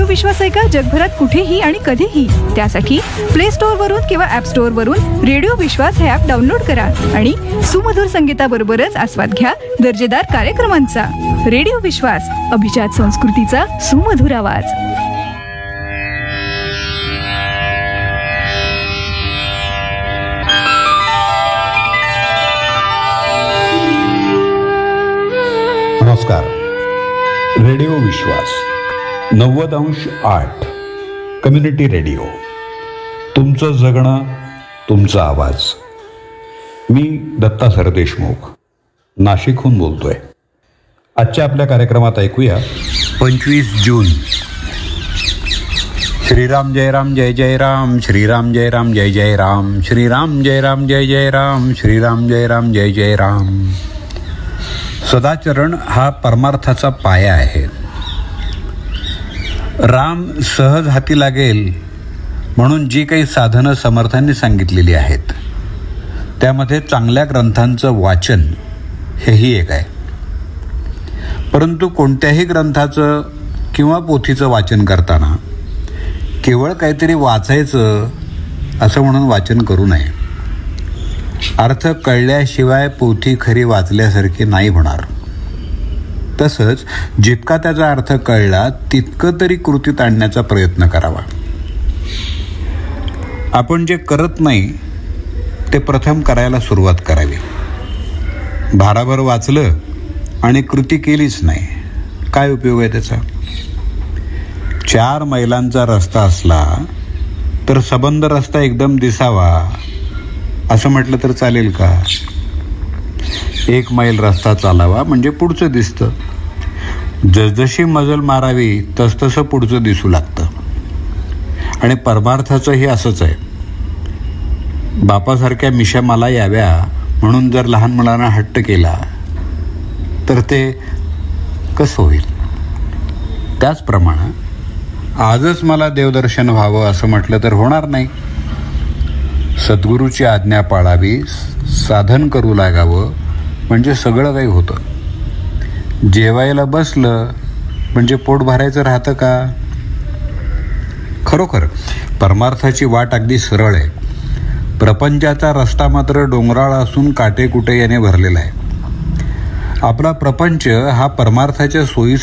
विश्वास ऐका जगभरात कुठेही आणि कधीही. त्यासाठी प्ले स्टोअर वरून किंवा ऍप स्टोअर वरून रेडिओ विश्वास हे ऍप डाउनलोड करा आणि सुमधुर संगीताबरोबरच आस्वाद घ्या दर्जेदार कार्यक्रमांचा. रेडिओ विश्वास, अभिजात संस्कृतीचा सुमधुर आवाज. नमस्कार. रेडिओ विश्वास 90.8 कम्युनिटी रेडिओ, तुमचं जगणं तुमचा आवाज. मी दत्ता सरदेशमुख नाशिकहून बोलतोय. आजच्या आपल्या कार्यक्रमात ऐकूया 25 जून. श्रीराम जय राम जय जय राम, श्रीराम जय राम जय जय राम, श्रीराम जय राम जय जय राम, श्रीराम जय राम जय जय राम. सदाचरण हा परमार्थाचा पाया आहे. राम सहज हाती लागेल म्हणून जी काही साधनं समर्थांनी सांगितलेली आहेत त्यामध्ये चांगल्या ग्रंथांचं वाचन हेही एक आहे. परंतु कोणत्याही ग्रंथाचं किंवा पोथीचं वाचन करताना केवळ काहीतरी वाचायचं असं म्हणून वाचन करू नये. अर्थ कळल्याशिवाय पोथी खरी वाचल्यासारखी नाही होणार. तसंच जितका त्याचा अर्थ कळला तितकं तरी कृतीत आणण्याचा प्रयत्न करावा. आपण जे करत नाही ते प्रथम करायला सुरुवात करावी. भाराभर वाचलं आणि कृती केलीच नाही, काय उपयोग आहे त्याचा? 4 मैलांचा रस्ता असला तर सबंध रस्ता एकदम दिसावा असं म्हटलं तर चालेल का? 1 मैल रस्ता चालावा म्हणजे पुढचं दिसतं. जसजशी मजल मारावी तसतसं पुढचं दिसू लागतं. आणि परमार्थाचंही असंच आहे. बापासारख्या मिशा मला याव्या म्हणून जर लहान मुलांना हट्ट केला तर ते कसं होईल? त्याचप्रमाणे आजच मला देवदर्शन व्हावं असं म्हटलं तर होणार नाही. सद्गुरूची आज्ञा पाळावी, साधन करू लागावं म्हणजे सगळं काही होतं. जेवायला बसलं म्हणजे पोट भरायचं राहतं का? खरोखर परमार्थाची वाट अगदी सरळ आहे. प्रपंचाचा रस्ता मात्र डोंगराळ असून काटेकुटे याने भरलेला आहे. आपला प्रपंच हा परमार्थाच्या सोयी